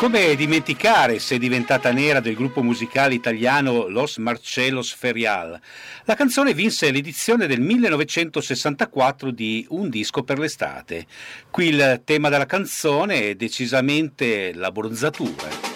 Come dimenticare Se è diventata nera del gruppo musicale italiano Los Marcellos Ferial? La canzone vinse l'edizione del 1964 di Un disco per l'estate. Qui il tema della canzone è decisamente l'abbronzatura.